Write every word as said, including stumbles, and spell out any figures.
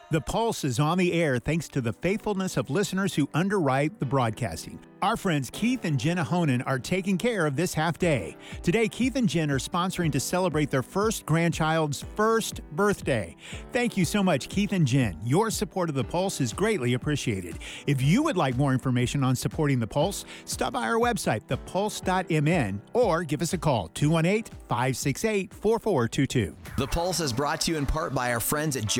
The Pulse is on the air thanks to the faithfulness of listeners who underwrite the broadcasting. Our friends Keith and Jenna Honan are taking care of this half day. Today, Keith and Jen are sponsoring to celebrate their first grandchild's first birthday. Thank you so much, Keith and Jen. Your support of The Pulse is greatly appreciated. If you would like more information on supporting The Pulse, stop by our website, the pulse dot m n, or give us a call, two one eight, five six eight, four four two two. The Pulse is brought to you in part by our friends at